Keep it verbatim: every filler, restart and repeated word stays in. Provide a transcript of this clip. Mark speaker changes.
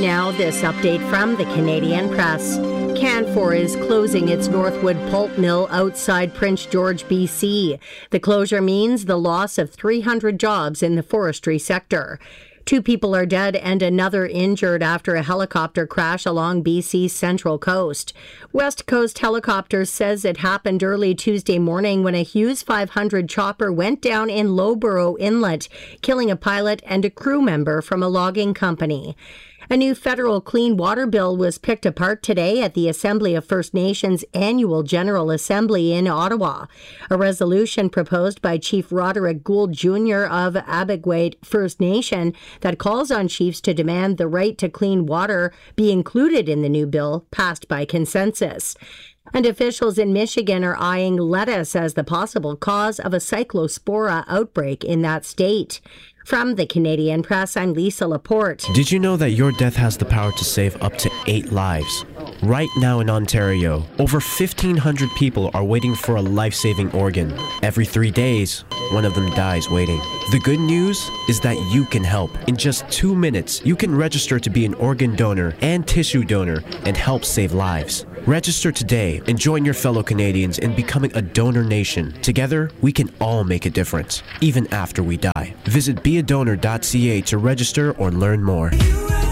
Speaker 1: Now, this update from the Canadian Press. Canfor is closing its Northwood pulp mill outside Prince George, B C. The closure means the loss of three hundred jobs in the forestry sector. Two people are dead and another injured after a helicopter crash along B C's central coast. West Coast Helicopters says it happened early Tuesday morning when a Hughes five hundred chopper went down in Lowborough Inlet, killing a pilot and a crew member from a logging company. A new federal clean water bill was picked apart today at the Assembly of First Nations Annual General Assembly in Ottawa. A resolution proposed by Chief Roderick Gould Junior of Abegweit First Nation that calls on chiefs to demand the right to clean water be included in the new bill passed by consensus. And officials in Michigan are eyeing lettuce as the possible cause of a cyclospora outbreak in that state. From the Canadian Press, I'm Lisa Laporte.
Speaker 2: Did you know that your death has the power to save up to eight lives? Right now in Ontario, over fifteen hundred people are waiting for a life-saving organ. Every three days, one of them dies waiting. The good news is that you can help. In just two minutes, you can register to be an organ donor and tissue donor and help save lives. Register today and join your fellow Canadians in becoming a donor nation. Together, we can all make a difference, even after we die. Visit be a donor dot c a to register or learn more.